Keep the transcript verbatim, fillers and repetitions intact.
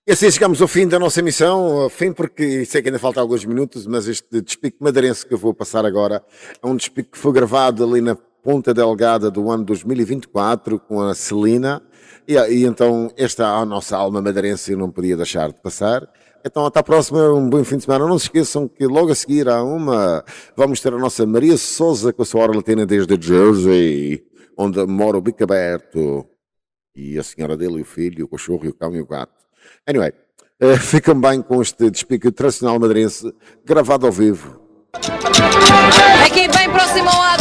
E assim chegamos ao fim da nossa emissão, ao fim porque sei que ainda falta alguns minutos, mas este despique madeirense que eu vou passar agora é um despique que foi gravado ali na Ponta Delgada do ano dois mil e vinte e quatro com a Celina e, e então esta é a nossa alma madeirense e não podia deixar de passar. Então até à próxima, um bom fim de semana. Não se esqueçam que logo a seguir há uma, vamos ter a nossa Maria Souza com a sua hora latina desde Jersey, onde mora o bico aberto e a senhora dele e o filho, o cachorro e o cão e o gato. Anyway, uh, ficam bem com este despique tradicional madeirense gravado ao vivo. Aqui bem próximo ao lado